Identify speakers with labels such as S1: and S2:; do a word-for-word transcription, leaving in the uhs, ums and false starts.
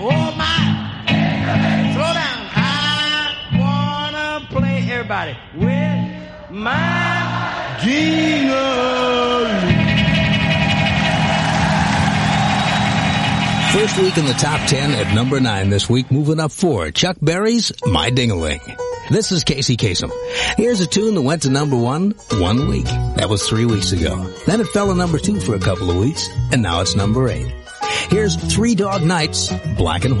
S1: Oh my, slow down. I wanna play everybody with my jingle.
S2: First week in the top ten at number nine this week, moving up four. Chuck Berry's My Ding-a-Ling. This is Casey Kasem. Here's a tune that went to number one one week. That was three weeks ago. Then it fell to number two for a couple of weeks, and now it's number eight. Here's Three Dog Nights, Black and White.